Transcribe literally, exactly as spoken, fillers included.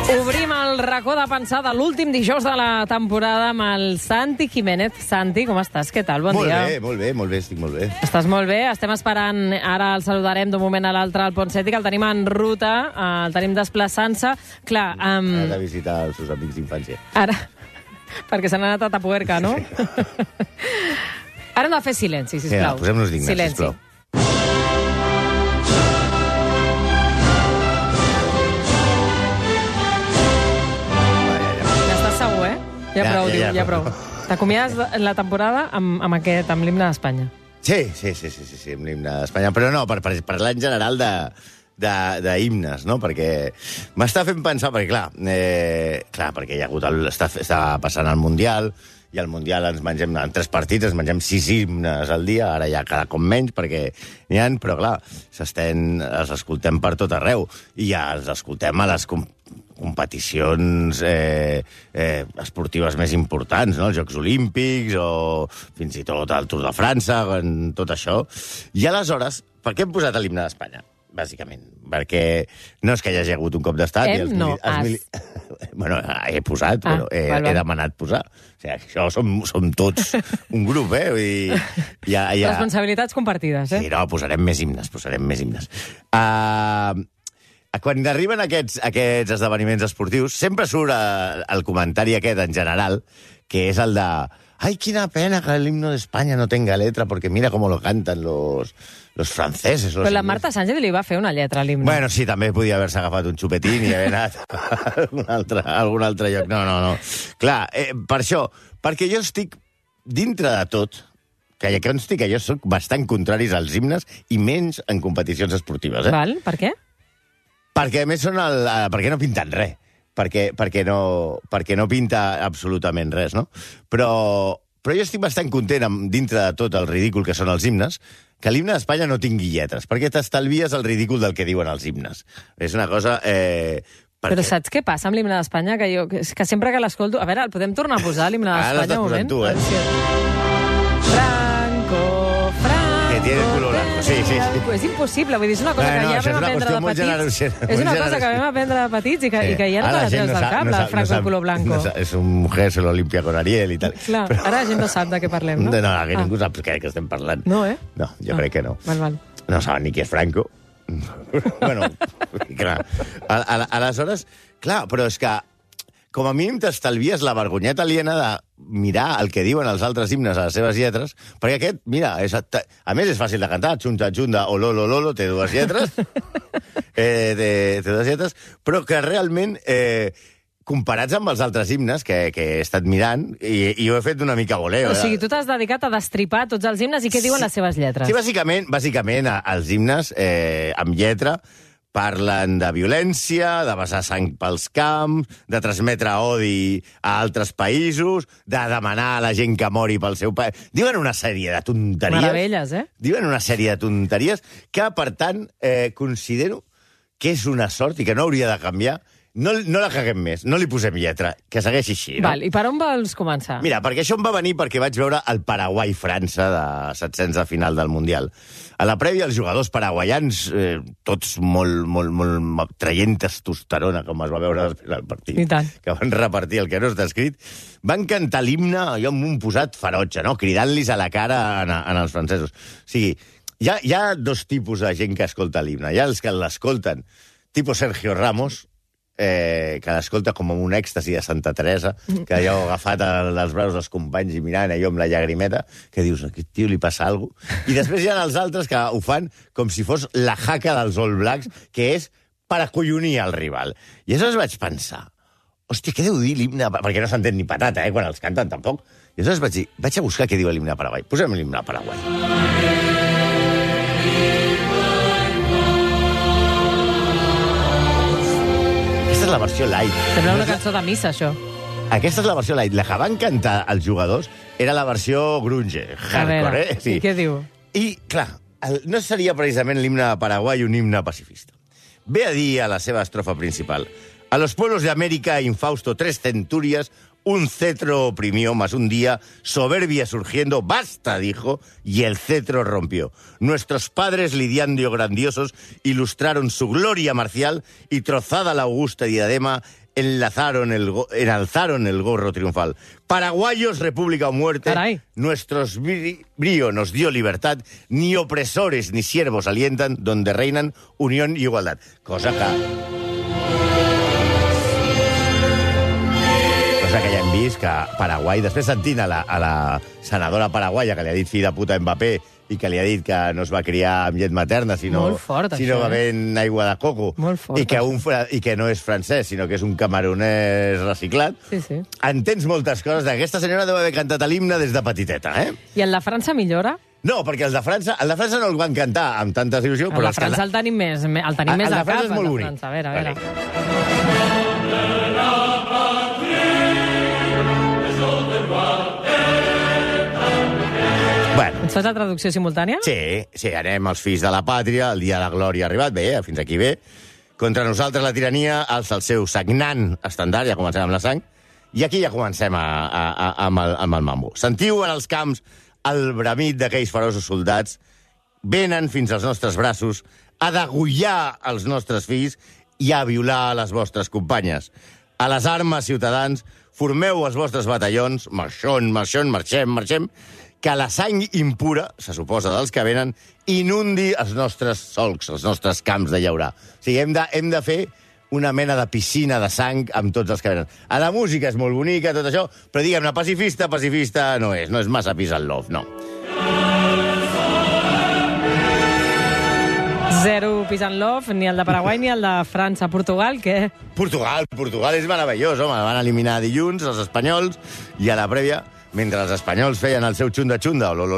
Obrim el racó de pensar de l'últim dijous de la temporada amb el Santi Jiménez. Santi, com estàs? Què tal? Bon molt dia. Molt bé, molt bé, molt bé, estic molt bé. Estàs molt bé? Estem esperant, ara el saludarem d'un moment a l'altre al Ponseti, que el tenim en ruta, el tenim desplaçant-se. Clar, um... Ha de visitar els seus amics d'infància. Ara, perquè se n'ha anat a Tapuerca, no? Sí. Ara hem de fer silenci, sisplau. Sí, posem-nos dignes, silenci. sisplau. Ja ja, prou, ja, diu, ja, ja però... prou. T'acomiades la temporada amb, amb aquest, amb l'himne d'Espanya. Sí, sí, sí, sí, sí, sí, amb l'himne d'Espanya. Però no, per, per parlar en general de, de, de himnes, no? Perquè m'està fent pensar, perquè clar, eh, clar perquè hi ha hagut el, està, està passant el Mundial, i al Mundial ens mengem, en tres partits, ens mengem sis himnes al dia, ara ja cada cop menys, perquè n'hi ha, però clar, s'estén, els escoltem per tot arreu, i ja els escoltem a les competicions eh, eh, esportives més importants, no? Els Jocs Olímpics o fins i tot el Tour de França, en tot això. I aleshores, per què hem posat l'himne d'Espanya? Bàsicament, perquè no és que hi hagi hagut un cop d'estat... Hem, i els no, mili... els mili... Bueno, he posat, ah, però he, val, val. he demanat posar. O sigui, això som, som tots un grup, eh? Vull dir, ja, ja... Responsabilitats compartides, eh? Sí, no, posarem més himnes, posarem més himnes. Uh, quan arriben aquests, aquests esdeveniments esportius, sempre surt uh, el comentari aquest en general, que és el de... Ay, quina pena que el himno de España no tenga letra, porque mira cómo lo cantan los, los franceses. Los Però la ingleses. Marta Sánchez li va fer una lletra a l'himne. Bueno, sí, també podia haver-se agafat un xupetín i haver anat a algun altre, a algun altre lloc. No, no, no. Clar, eh, per això, perquè jo estic dintre de tot, que ja consti que jo soc bastant contraris als himnes i menys en competicions esportives. Eh? Val, per què? Perquè, a més, són el, eh, perquè no pinten res. Perquè, perquè, no, perquè no pinta absolutament res, no? Però, però jo estic bastant content, amb, dintre de tot el ridícul que són els himnes, que l'himne d'Espanya no tingui lletres, perquè t'estalvies el ridícul del que diuen els himnes. És una cosa... Eh, perquè... Però saps què passa amb l'himne d'Espanya? Que, jo, que sempre que l'escolto... A veure, el podem tornar a posar, l'himne d'Espanya, un moment? Tu, eh? Franco, Franco... Que tiene el color blanco, sí, sí, sí. És impossible, vull dir, és una cosa no, que no, ja vam aprendre de petits. Generosa, és una cosa que vam aprendre de petits i que, sí. i que ja no te la treus del cap, no la Franco no el color blanco. No és un mujer, se lo limpia con Ariel i tal. Clar, però... ara la gent no sap de què parlem, no? No, no, que ah. ningú sap què estem parlant. No, eh? No, jo ah. crec que no. Val, val. No saben ni qui és Franco. Bueno, clar. Aleshores, clar, però és que com a mínim t'estalvies la vergonyeta aliena de mirar el que diuen els altres himnes a les seves lletres, perquè aquest, mira, és, a més és fàcil de cantar, xunta, xunta, o lolo, lolo, té dues lletres, eh, té, té dues lletres, però que realment, eh, comparats amb els altres himnes que, que he estat mirant, i, i ho he fet una mica voleo. O sigui, tu t'has dedicat a destripar tots els himnes i què diuen sí, les seves lletres? Sí, bàsicament, bàsicament els himnes eh, amb lletra parlen de violència, de vessar sang pels camps, de transmetre odi a altres països, de demanar a la gent que mori pel seu país. Diuen una sèrie de tonteries. Meravelles, eh? Diuen una sèrie de tonteries que, per tant, eh, considero que és una sort i que no hauria de canviar. No, no la caguem més, no li posem lletra, que segueixi així, no? Val, i per on vols començar? Mira, perquè això em va venir perquè vaig veure el Paraguai-França de setzents de final del Mundial. A la prèvia, els jugadors paraguaians, eh, tots molt, molt, molt traient testosterona, com es va veure després del partit, que van repartir el que no està escrit, van cantar l'himne, jo amb un posat ferotge, no? Cridant-los a la cara en, en els francesos. O sigui, hi ha, hi ha dos tipus de gent que escolta l'himne. Hi ha els que l'escolten, tipus Sergio Ramos, Eh, que l'escolta com un èxtasi de Santa Teresa, que allò agafat als braços dels companys i mirant allò amb la llagrimeta, que dius, a aquest tio li passa alguna cosa. I després hi ha els altres que ho fan com si fos la jaca dels All Blacks, que és per acollonir el rival. I aleshores vaig pensar, hòstia, què deu dir l'himne? Perquè no s'entén ni patata, eh, quan els canten tampoc. I aleshores vaig dir, vaig a buscar què diu l'himne a Paraguai. Posem l'himne a Paraguai. Aquesta és la versió light. Sembla una cançó de missa, això. Aquesta és la versió light. La que van cantar els jugadors era la versió grunge, hardcore, eh? Sí. I què diu? I, clar, el, no seria precisament l'himne de Paraguai un himne pacifista. Ve a dir a la seva estrofa principal: a los pueblos de América, infausto tres centurias, un cetro oprimió, mas un día, soberbia surgiendo, basta, dijo, y el cetro rompió. Nuestros padres, lidiando grandiosos, ilustraron su gloria marcial, y trozada la augusta diadema, enlazaron el, enalzaron el gorro triunfal. Paraguayos, república o muerte. Caray. Nuestros brío nos dio libertad. Ni opresores ni siervos alientan, donde reinan unión y igualdad. Cosa que... Cosa que ja hem vist que Paraguai, després sentint a la, a la senadora paraguaia que li ha dit fill de puta a Mbappé i que li ha dit que no es va criar amb llet materna, sinó, Molt fort, sinó això, bevent aigua de coco, Molt fort, i, que això. un, fra- i que no és francès, sinó que és un camaronès reciclat, Sí, sí. entens moltes coses. Aquesta senyora deu haver cantat l'himne des de petiteta, eh? I el de França millora? No, perquè el de França, el de França no el van cantar amb tanta il·lusió, El però de els que França la- el tenim més, el tenim El- més el de a França cap, és molt el de bonic. França. A veure, a veure. Vale. Bueno, Ens fas la traducció simultània? sí, sí, anem als fills de la pàtria, el dia de la glòria ha arribat, bé, eh, fins aquí bé. Contra nosaltres la tirania alça el seu sagnant estendard, ja comencem amb la sang, i aquí ja comencem a, a, a, amb, el, amb el mambo. Sentiu en els camps el bramit d'aquells feroços soldats, venen fins als nostres braços a degullar els nostres fills i a violar les vostres companyes. A les armes, ciutadans, formeu els vostres batallons, marxon, marxon, marxem, marxem, que la sang impura, se suposa dels que venen, inundi els nostres solcs, els nostres camps de llaurar. O sigui, hem de, hem de fer una mena de piscina de sang amb tots els que venen. A la música és molt bonica, tot això, però diguem-ne, pacifista, pacifista no és, no és massa peace and love, no. Zero Peace and Love, ni el de Paraguai ni el de França. Portugal, què? Portugal, Portugal és meravellós, home, van eliminar dilluns els espanyols i a la prèvia, mentre els espanyols feien el seu xunda-xunda o